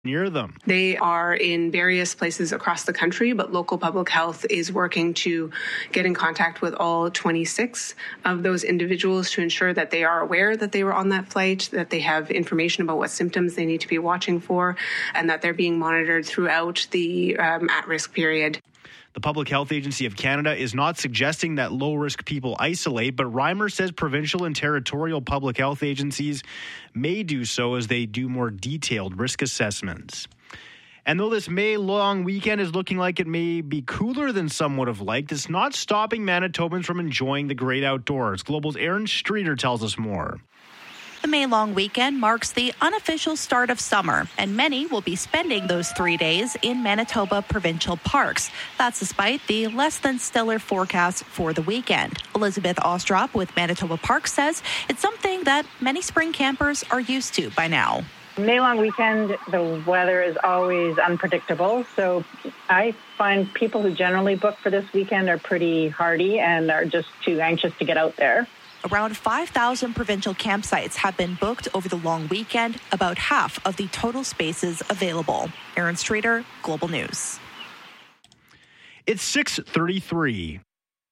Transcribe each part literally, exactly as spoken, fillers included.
near them. They are in various places across the country, but local public health is working to get in contact with all twenty-six of those individuals to ensure that they are aware that they were on that flight, that they have information about what symptoms they need to be watching for, and that they're being monitored throughout the um, at-risk period. The Public Health Agency of Canada is not suggesting that low-risk people isolate, but Reimer says provincial and territorial public health agencies may do so as they do more detailed risk assessments. And though this May long weekend is looking like it may be cooler than some would have liked, it's not stopping Manitobans from enjoying the great outdoors. Global's Aaron Streeter tells us more. The May long weekend marks the unofficial start of summer, and many will be spending those three days in Manitoba provincial parks. That's despite the less than stellar forecast for the weekend. Elizabeth Ostrop with Manitoba Parks says it's something that many spring campers are used to by now. May long weekend, the weather is always unpredictable, so I find people who generally book for this weekend are pretty hardy and are just too anxious to get out there. Around five thousand provincial campsites have been booked over the long weekend, about half of the total spaces available. Aaron Streeter, Global News. It's six thirty-three.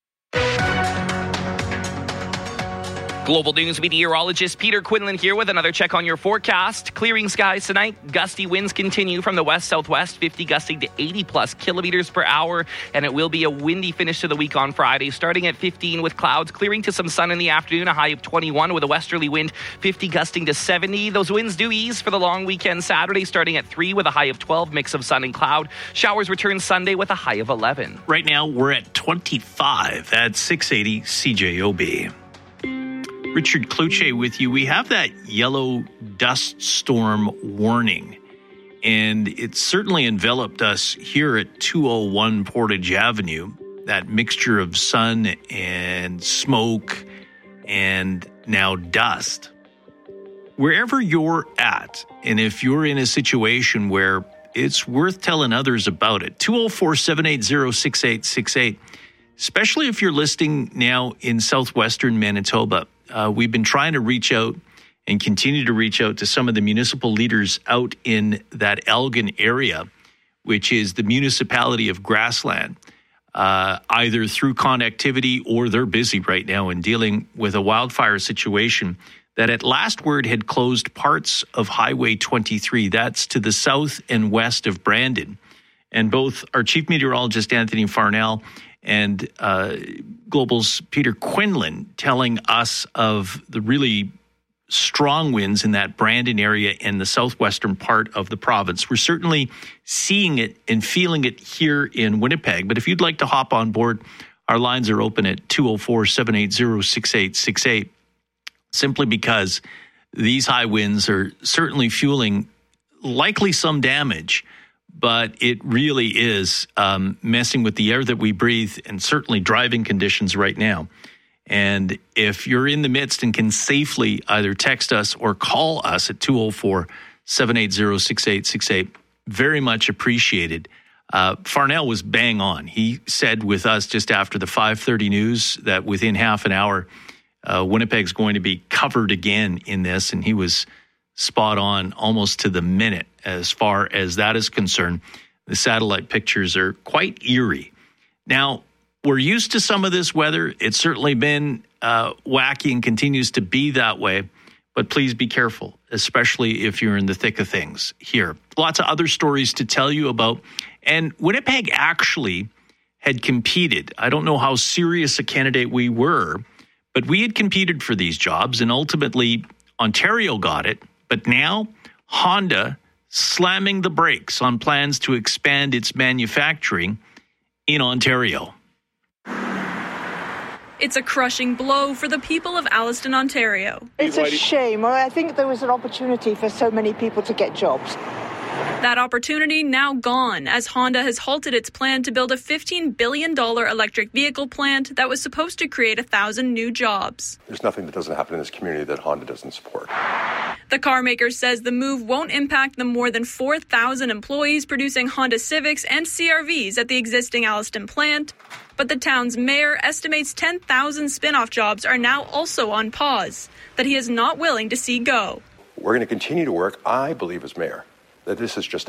Global News meteorologist Peter Quinlan here with another check on your forecast. Clearing skies tonight. Gusty winds continue from the west-southwest, fifty gusting to eighty plus kilometers per hour. And it will be a windy finish to the week on Friday, starting at fifteen with clouds, clearing to some sun in the afternoon, a high of twenty-one with a westerly wind, fifty gusting to seventy. Those winds do ease for the long weekend Saturday, starting at three with a high of twelve, mix of sun and cloud. Showers return Sunday with a high of eleven. Right now, we're at twenty-five at six eighty C J O B. Richard Cloutier with you. We have that yellow dust storm warning, and it certainly enveloped us here at two oh one Portage Avenue, that mixture of sun and smoke and now dust. Wherever you're at, and if you're in a situation where it's worth telling others about it, two oh four, seven eight zero, six eight six eight, especially if you're listening now in southwestern Manitoba. Uh, we've been trying to reach out and continue to reach out to some of the municipal leaders out in that Elgin area, which is the municipality of Grassland, uh, either through connectivity or they're busy right now in dealing with a wildfire situation that at last word had closed parts of Highway twenty-three. That's to the south and west of Brandon. And both our chief meteorologist, Anthony Farnell, and uh, Global's Peter Quinlan telling us of the really strong winds in that Brandon area and the southwestern part of the province. We're certainly seeing it and feeling it here in Winnipeg. But if you'd like to hop on board, our lines are open at two oh four, seven eight zero, six eight six eight, simply because these high winds are certainly fueling likely some damage. But it really is um, messing with the air that we breathe and certainly driving conditions right now. And if you're in the midst and can safely either text us or call us at two oh four, seven eight zero, six eight six eight, very much appreciated. Uh, Farnell was bang on. He said with us just after the five thirty news that within half an hour, uh, Winnipeg's going to be covered again in this. And he was spot on almost to the minute as far as that is concerned. The satellite pictures are quite eerie. Now, we're used to some of this weather. It's certainly been uh, wacky and continues to be that way. But please be careful, especially if you're in the thick of things here. Lots of other stories to tell you about. And Winnipeg actually had competed. I don't know how serious a candidate we were, but we had competed for these jobs, and ultimately Ontario got it. But now, Honda slamming the brakes on plans to expand its manufacturing in Ontario. It's a crushing blow for the people of Alliston, Ontario. It's a shame. I think there was an opportunity for so many people to get jobs. That opportunity now gone, as Honda has halted its plan to build a fifteen billion dollars electric vehicle plant that was supposed to create a thousand new jobs. There's nothing that doesn't happen in this community that Honda doesn't support. The car maker says the move won't impact the more than four thousand employees producing Honda Civics and C R Vs at the existing Alliston plant. But the town's mayor estimates ten thousand spin-off jobs are now also on pause, that he is not willing to see go. We're going to continue to work, I believe as mayor, that this is just